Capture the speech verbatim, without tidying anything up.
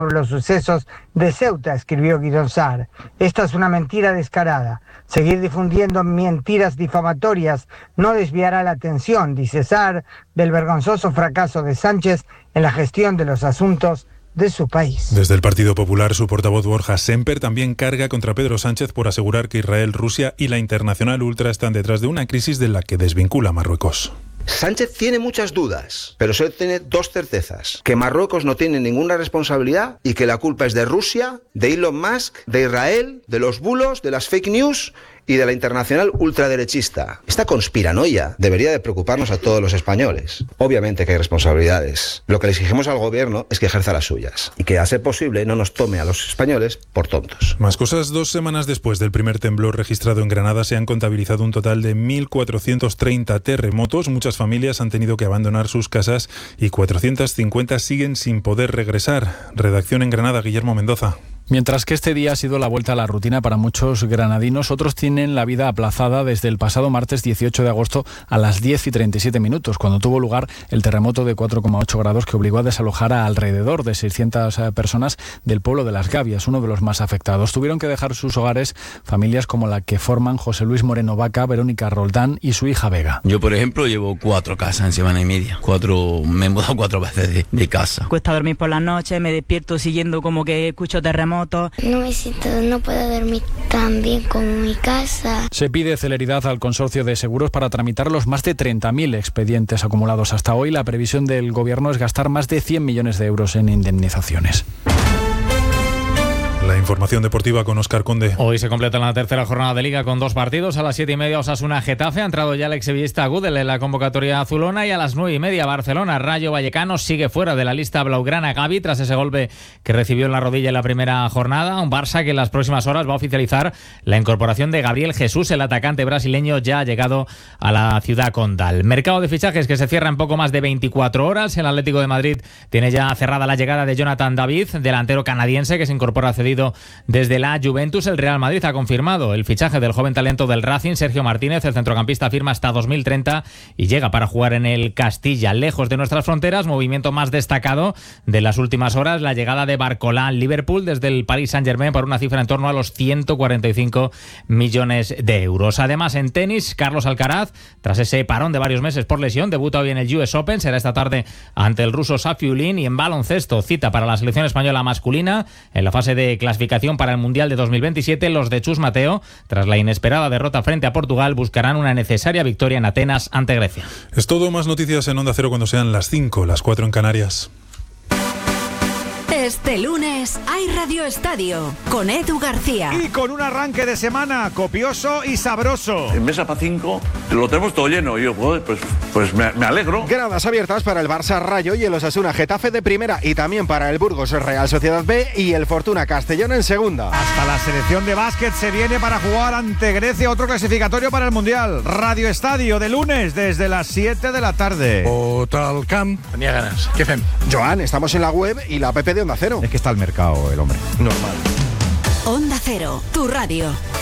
los sucesos de Ceuta, escribió Guidon Sarr. Esta es una mentira descarada. Seguir difundiendo mentiras difamatorias no desviará la atención, dice Sarr, del vergonzoso fracaso de Sánchez en la gestión de los asuntos de su país. Desde el Partido Popular, su portavoz Borja Semper también carga contra Pedro Sánchez por asegurar que Israel, Rusia y la Internacional Ultra están detrás de una crisis de la que desvincula a Marruecos. Sánchez tiene muchas dudas, pero solo tiene dos certezas: que Marruecos no tiene ninguna responsabilidad y que la culpa es de Rusia, de Elon Musk, de Israel, de los bulos, de las fake news y de la internacional ultraderechista. Esta conspiranoia debería de preocuparnos a todos los españoles. Obviamente que hay responsabilidades. Lo que le exigimos al gobierno es que ejerza las suyas y que, a ser posible, no nos tome a los españoles por tontos. Más cosas. Dos semanas después del primer temblor registrado en Granada se han contabilizado un total de mil cuatrocientos treinta terremotos. Muchas familias han tenido que abandonar sus casas y cuatrocientas cincuenta siguen sin poder regresar. Redacción en Granada, Guillermo Mendoza. Mientras que este día ha sido la vuelta a la rutina para muchos granadinos, otros tienen la vida aplazada desde el pasado martes dieciocho de agosto a las diez y treinta y siete minutos, cuando tuvo lugar el terremoto de cuatro coma ocho grados que obligó a desalojar a alrededor de seiscientas personas del pueblo de Las Gavias, uno de los más afectados. Tuvieron que dejar sus hogares familias como la que forman José Luis Moreno Vaca, Verónica Roldán y su hija Vega. Yo, por ejemplo, llevo cuatro casas en semana y media. Cuatro, me he mudado cuatro veces de, de casa. Cuesta dormir por las noches, me despierto siguiendo como que escucho terremotos. No me siento, no puedo dormir tan bien como en mi casa. Se pide celeridad al consorcio de seguros para tramitar los más de treinta mil expedientes acumulados hasta hoy. La previsión del gobierno es gastar más de cien millones de euros en indemnizaciones. La información deportiva con Óscar Conde. Hoy se completa la tercera jornada de Liga con dos partidos. A las siete y media Osasuna-Getafe. Ha entrado ya el exsevillista Gudel en la convocatoria azulona. Y a las nueve y media Barcelona. Rayo Vallecano sigue fuera de la lista blaugrana Gavi tras ese golpe que recibió en la rodilla en la primera jornada. Un Barça que en las próximas horas va a oficializar la incorporación de Gabriel Jesús. El atacante brasileño ya ha llegado a la ciudad condal. Mercado de fichajes que se cierra en poco más de veinticuatro horas. El Atlético de Madrid tiene ya cerrada la llegada de Jonathan David, delantero canadiense que se incorpora cedido desde la Juventus. El Real Madrid ha confirmado el fichaje del joven talento del Racing, Sergio Martínez. El centrocampista firma hasta dos mil treinta y llega para jugar en el Castilla. Lejos de nuestras fronteras, movimiento más destacado de las últimas horas, la llegada de Barcolá al Liverpool desde el Paris Saint-Germain por una cifra en torno a los ciento cuarenta y cinco millones de euros. Además, en tenis, Carlos Alcaraz, tras ese parón de varios meses por lesión, debuta hoy en el U S Open, será esta tarde ante el ruso Safiullin. Y en baloncesto, cita para la selección española masculina en la fase de clasificación para el Mundial de dos mil veintisiete. Los de Chus Mateo, tras la inesperada derrota frente a Portugal, buscarán una necesaria victoria en Atenas ante Grecia. Es todo. Más noticias en Onda Cero cuando sean las cinco, las cuatro en Canarias. Este lunes hay Radio Estadio con Edu García. Y con un arranque de semana copioso y sabroso. En mesa para cinco lo tenemos todo lleno. Y yo, pues, pues me, me alegro. Gradas abiertas para el Barça Rayo y el Osasuna Getafe de primera. Y también para el Burgos Real Sociedad B y el Fortuna Castellón en segunda. Hasta la selección de básquet se viene para jugar ante Grecia, otro clasificatorio para el Mundial. Radio Estadio de lunes desde las siete de la tarde. Total Camp. Tenía ganas. ¿Qué hacen? Joan, estamos en la web y la app de Onda Cero. Es que está el mercado, el hombre. Normal. Onda Cero, tu radio.